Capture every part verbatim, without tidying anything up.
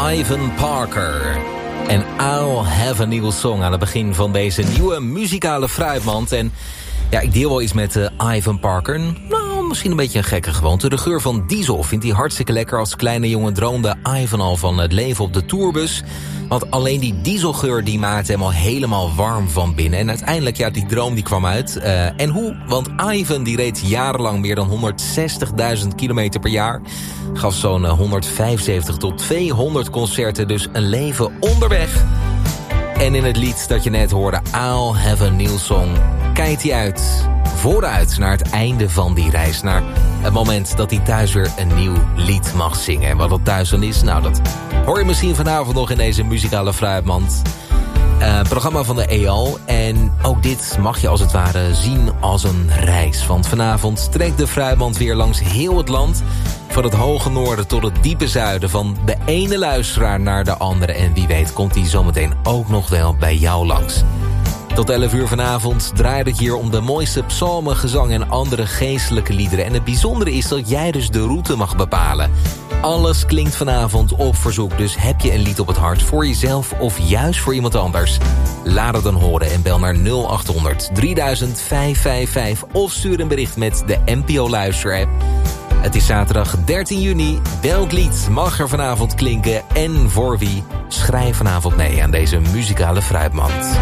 Ivan Parker. En I'll Have a New Song aan het begin van deze nieuwe muzikale fruitmand. En ja, ik deel wel iets met uh, Ivan Parker. Nou, misschien een beetje een gekke gewoonte. De geur van diesel vindt hij hartstikke lekker. Als kleine jongen droomde Ivan al van het leven op de tourbus. Want alleen die dieselgeur die maakte hem al helemaal warm van binnen. En uiteindelijk, ja, die droom die kwam uit. Uh, en hoe? Want Ivan die reed jarenlang meer dan honderdzestigduizend kilometer per jaar. Gaf zo'n honderdvijfenzeventig tot tweehonderd concerten, dus een leven onderweg. En in het lied dat je net hoorde, I'll Have a New Song, kijkt hij uit, vooruit naar het einde van die reis. Naar het moment dat hij thuis weer een nieuw lied mag zingen. En wat dat thuis dan is, nou dat hoor je misschien vanavond nog in deze muzikale fruitmand. Uh, programma van de E O. En ook dit mag je als het ware zien als een reis. Want vanavond trekt de fruitmand weer langs heel het land. Van het hoge noorden tot het diepe zuiden. Van de ene luisteraar naar de andere. En wie weet komt hij zometeen ook nog wel bij jou langs. Tot elf uur vanavond draait het hier om de mooiste psalmen, gezang en andere geestelijke liederen. En het bijzondere is dat jij dus de route mag bepalen. Alles klinkt vanavond op verzoek, dus heb je een lied op het hart voor jezelf of juist voor iemand anders? Laat het dan horen en bel naar nul acht honderd drieduizend vijfhonderdvijfenvijftig of stuur een bericht met de N P O Luister-app. Het is zaterdag dertien juni, welk lied mag er vanavond klinken en voor wie? Schrijf vanavond mee aan deze muzikale fruitmand.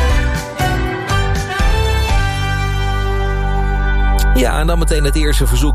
Ja, en dan meteen het eerste verzoek